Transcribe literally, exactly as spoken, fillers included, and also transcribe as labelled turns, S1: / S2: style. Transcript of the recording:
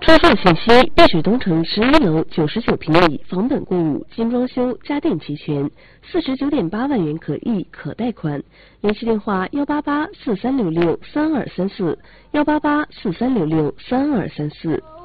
S1: 销售信息：碧水东城十一楼九十九平米，房本共五，精装修，家电齐全，四十九点八万元可议可贷款。联系电话：幺八八四三六六三二三四，幺八八四三六六三二三四。